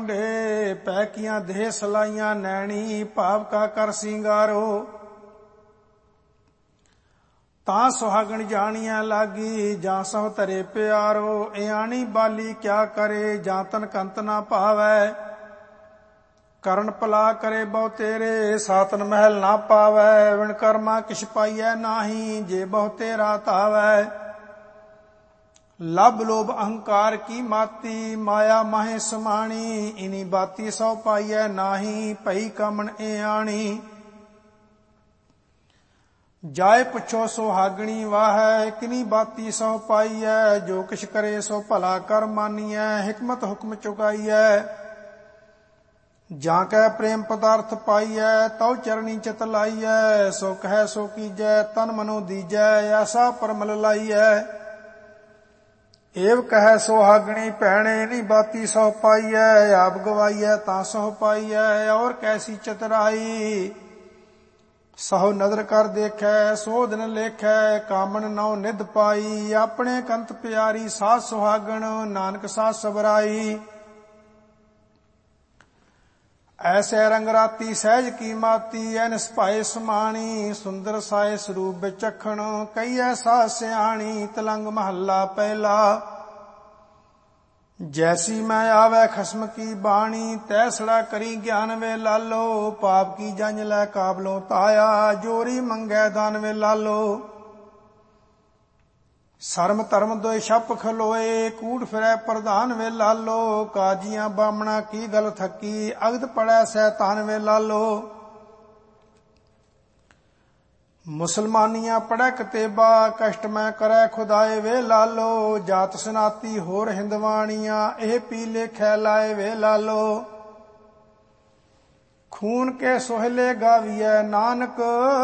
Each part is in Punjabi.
ਮੁੰਡੇ, ਪੈ ਕੀਆਂ ਦੇਹ ਸਲਾਈਆਂ ਨੈਣੀ, ਭਾਵ ਕਾ ਕਰ ਸਿੰਗਾਰੋ। ਤਾਂ ਸੁਹਾਗਣ ਜਾਣੀਆਂ ਲਾਗੀ, ਜਾਂ ਸਹੁ ਧਰੇ ਪਿਆਰੋ। ਇਆਣੀ ਬਾਲੀ ਕਿਆ ਕਰੇ, ਜਾਂ ਤਨ ਕੰਤ ਨਾ ਭਾਵੈ। ਕਰਨ ਭਲਾ ਕਰੇ ਬਹੁ ਤੇਰੇ, ਸਾਤਨ ਮਹਿਲ ਨਾ ਪਾਵੈ। ਵਿਣ ਕਰਮਾ ਕਿਛ ਪਾਈਐ ਨਾਹੀ, ਜੇ ਬਹੁ ਤੇਰਾ ਧਾਵੈ। ਲਬ ਲੋਭ ਅਹੰਕਾਰ ਕੀ ਮਾਤੀ, ਮਾਇਆ ਮਾਹੇ ਸਮਾਣੀ। ਇਨੀ ਬਾਤੀ ਸੋ ਪਾਈਐ ਨਾਹੀ, ਭਈ ਕਮਣ ਇਆਣੀ। ਜਾਏ ਪੁੱਛੋ ਸੁਹਾਗਣੀ ਵਾਹੈ, ਕਿਨੀ ਬਾਤੀ ਸੋ ਪਾਈਐ। ਜੋ ਕਿਛ ਕਰੇ ਸੋ ਭਲਾ ਕਰ ਮਾਨੀਐ, ਹਿਕਮਤ ਹੁਕਮ ਚੁਕਾਈਐ। ਜਾਂ ਕੈ ਪ੍ਰੇਮ ਪਦਾਰਥ ਪਾਈਐ, ਤਉ ਚਰਣੀ ਚਿਤ ਲਾਈਐ। ਸੋ ਕਹੈ ਸੋ ਕੀਜੈ, ਤਨ ਮਨੋ ਦੀਜੈ, ਐਸਾ ਪਰਮਲ ਲਾਈਐ। ਏਵ ਕਹੈ ਸੁਹਾਗਣੀ ਭੈਣੇ, ਨੀ ਬਾਤੀ ਸੋ ਪਾਈਐ। ਆਪ ਗਵਾਈਐ ਤਾਂ ਸੋ ਪਾਈਐ, ਔਰ ਕੈਸੀ ਚਤਰਾਈ। ਸਹੁ ਨਦਰ ਕਰ ਦੇਖੈ, ਸੋ ਦਿਨ ਲੇਖੈ। ਕਾਮਣ ਨਉ ਨਿਧ ਪਾਈ, ਆਪਣੇ ਕੰਤ ਪਿਆਰੀ। ਸਾਧ ਸੁਹਾਗਣ ਨਾਨਕ ਸਾਧ ਸਬਰਾਈ। ਐਸੇ ਰੰਗ ਰਾਤੀ ਸਹਿਜ ਕੀ ਮਾਤੀ, ਐ ਨਿਸਭਾਏ ਸਮਾਣੀ। ਸੁੰਦਰ ਸਾਏ ਸਰੂਪ ਵਿਚਖਣ, ਕਈ ਐਸਾ ਸਿਆਣੀ। ਤਲੰਗ ਮਹੱਲਾ ਪਹਿਲਾ। ਜੈਸੀ ਮੈਂ ਆਵੈ ਖਸਮ ਕੀ ਬਾਣੀ, ਤੈਸੜਾ ਕਰੀ ਗਿਆਨ ਵੇ ਲਾਲੋ। ਪਾਪ ਕੀ ਜੰਝ ਲੈ ਕਾਬਲੋਂ ਤਾਇਆ, ਜੋਰੀ ਮੰਗੈ ਦਾਨ ਵੇ ਲਾਲੋ। ਸਰਮ ਧਰਮ ਦੋਇ ਛਪ ਖਲੋਏ, ਕੂੜ ਫਿਰੈ ਪ੍ਰਧਾਨ ਵੇ ਲਾਲੋ। ਕਾਜੀਆਂ ਬਾਮਣਾ ਕੀ ਗਲ ਥੱਕੀ, ਅਗਦ ਪੜੈ ਸੈਤਾਨ ਵੇ ਲਾਲੋ। ਮੁਸਲਮਾਨੀਆਂ ਪੜੈ ਕਤੇਬਾ, ਕਸ਼ਟ ਮੈਂ ਕਰੈ ਖੁਦਾਏ ਵੇ ਲਾਲੋ। ਜਾਤ ਸਨਾਤੀ ਹੋਰ ਹਿੰਦਵਾਣੀਆਂ, ਇਹ ਪੀ ਲੇਖੈ ਲਾਏ ਵੇ ਲਾਲੋ। ਖੂਨ ਕੇ ਸੋਹਲੇ ਗਾਵੀਐ ਨਾਨਕ,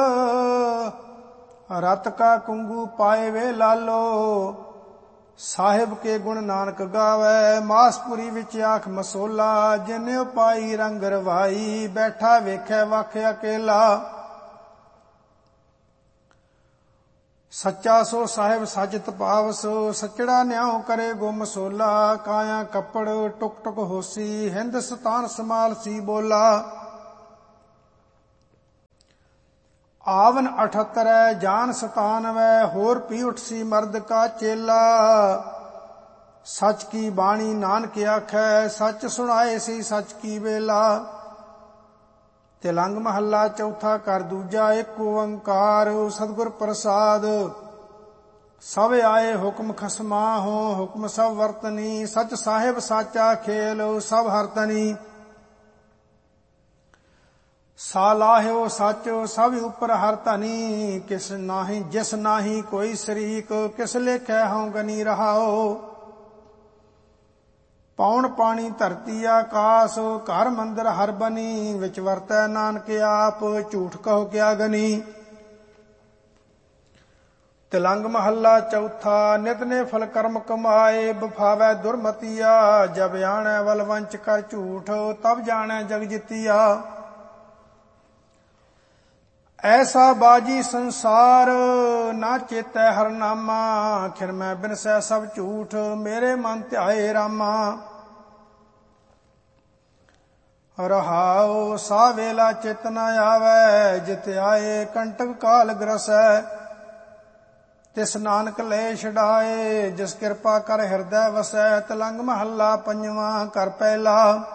ਰਤ ਕਾ ਕੁੰਗੂ ਪਾਏ ਵੇ ਲਾਲੋ। ਸਾਹਿਬ ਕੇ ਗੁਣ ਨਾਨਕ ਗਾਵੈ, ਮਾਸਪੁਰੀ ਵਿੱਚ ਆਖ ਮਸੋਲਾ। ਜਿਨਿ ਪਾਈ ਰੰਗ ਰਵਾਈ, ਬੈਠਾ ਵੇਖੈ ਵਖ ਅਕੇਲਾ। ਸੱਚਾ ਸੋ ਸਾਹਿਬ ਸਜਤ ਪਾਵਸ, ਸਚੜਾ ਨਿਆਉ ਕਰੇ ਗੋ ਮਸੋਲਾ। ਕਾਇਆ ਕੱਪੜ ਟੁਕ ਟੁਕ ਹੋਸੀ, ਹਿੰਦੁਸਤਾਨ ਸਮਾਲ ਸੀ ਬੋਲਾ। ਆਵਨ 78 ਜਾਨ 97, ਹੋਰ ਪੀ ਉਠਸੀ ਮਰਦ ਕਾ ਚੇਲਾ। ਸੱਚ ਕੀ ਬਾਣੀ ਨਾਨਕ ਆਖੈ, ਸੱਚ ਸੁਣਾਏ ਸੀ ਸੱਚ ਕੀ ਵੇਲਾ। ਤਿਲੰਗ ਮਹੱਲਾ ਚੌਥਾ ਕਰ ਦੂਜਾ। ਏਕ ਓੰਕਾਰ ਸਤਿਗੁਰ ਪ੍ਰਸਾਦ। ਸਭ ਆਏ ਹੁਕਮ ਖਸਮਾਹੋ, ਹੁਕਮ ਸਭ ਵਰਤਨੀ। ਸੱਚ ਸਾਹਿਬ ਸਾਚਾ ਖੇਲ, ਸਭ ਹਰਤਨੀ। ਸਾਲਾਹਿਓ ਸੱਚ ਸਭ ਉਪਰ ਹਰ ਧਨੀ। ਕਿਸ ਨਾਹੀ ਜਿਸ ਨਾਹੀ ਕੋਈ ਸ਼ਰੀਕ, ਕਿਸ ਲੇਖੈ ਹਉ ਗਨੀ ਰਹਾਓ। ਪੌਣ ਪਾਣੀ ਧਰਤੀ ਆਕਾਸ, ਘਰ ਮੰਦਰ ਹਰ ਬਨੀ। ਵਿੱਚ ਵਰਤੈ ਨਾਨਕ ਆਪ, ਝੂਠ ਕਹੋ ਕਿਆ ਗਨੀ। ਤਿਲੰਗ ਮਹੱਲਾ ਚੌਥਾ। ਨਿਤ ਨੇ ਫਲ ਕਰਮ ਕਮਾਏ, ਬਫਾਵੈ ਦੁਰਮਤੀਆ। ਜਬ ਆਣੈ ਵਲਵੰਚ ਕਰ ਝੂਠ, ਤਬ ਜਾਣੈ ਜਗ ਜਿਤੀਆ। ਐਸਾ ਬਾਜੀ ਸੰਸਾਰ, ਨਾ ਚੇਤੈ ਹਰ ਨਾਮਾ। ਖਿਨ ਮੈਂ ਬਿਨਸੈ ਸਭ ਝੂਠ, ਮੇਰੇ ਮਨ ਧਿਆਏ ਰਾਮਾ। ਰਹਾਉ ਸਾ ਵੇਲਾ ਚਿਤ ਨ ਆਵੈ, ਜਿਤ ਆਏ ਕੰਟਕ ਕਾਲ ਗ੍ਰਸੈ। ਤਿਸ ਨਾਨਕ ਲੈ ਛਡਾਏ, ਜਿਸ ਕਿਰਪਾ ਕਰ ਹਿਰਦੈ ਵਸੈ। ਤਿਲੰਗ ਮਹੱਲਾ ਪੰਜਵਾਂ ਕਰ ਪਹਿਲਾ।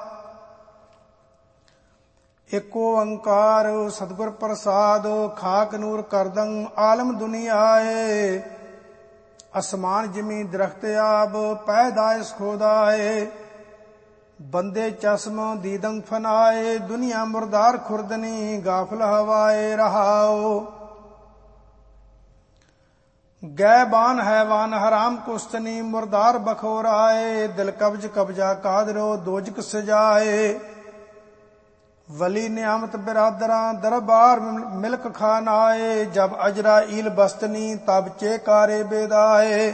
ਏਕ ਓੰਕਾਰ ਸਤਿਗੁਰ ਪ੍ਰਸਾਦ। ਖਾਕ ਨੂਰ ਕਰਦੰ ਆਲਮ ਦੁਨੀਆਏ, ਅਸਮਾਨ ਜਿਮੀ ਦਰਖਤ ਆਬ। ਪੈਦਾਇਸ਼ ਖੋਦਾਏ, ਬੰਦੇ ਚਸ਼ਮ ਦੀਦੰ ਫਨਾਏ। ਦੁਨੀਆ ਮੁਰਦਾਰ ਖੁਰਦਨੀ, ਗਾਫਲ ਹਵਾਏ। ਰਹਾਓ ਗੈਬਾਨ ਹੈਵਾਨ ਹਰਾਮ ਕੁਸਤਨੀ। ਮੁਰਦਾਰ ਬਖੋਰਾਏ, ਦਿਲ ਕਬਜ ਕਬਜਾ ਕਾਦਰੋ। ਦੋਜਕ ਸਜਾਏ, ਵਲੀ ਨਿਆਮਤ ਬਿਰਾਦਰਾਂ। ਦਰਬਾਰ ਮਿਲਕ ਖਾਨਾਏ, ਜਬ ਅਜਰਾਈਲ ਬਸਤਨੀ। ਤਬ ਚੇਕਾਰੇ ਬੇਦਾਏ,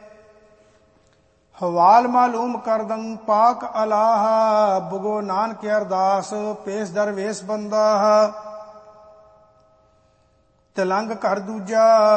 ਹਵਾਲ ਮਾਲੂਮ ਕਰਦੰ ਪਾਕ ਅਲਾਹਾ। ਬੁਗੋ ਨਾਨਕ ਅਰਦਾਸ, ਪੇਸ ਦਰਵੇਸ ਬੰਦਾ। ਤਿਲੰਗ ਕਰ ਦੂਜਾ।